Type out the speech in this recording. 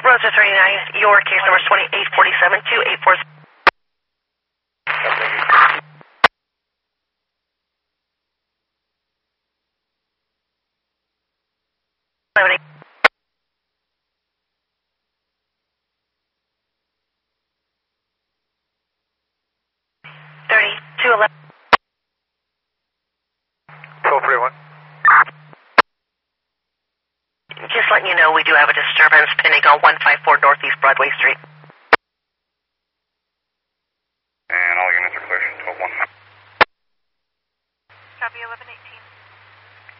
Rosa 39, your case number is 2847-2847. Just letting you know we do have a disturbance pending on 154 Northeast Broadway Street. And all units are clear. 12-1. Copy 1118.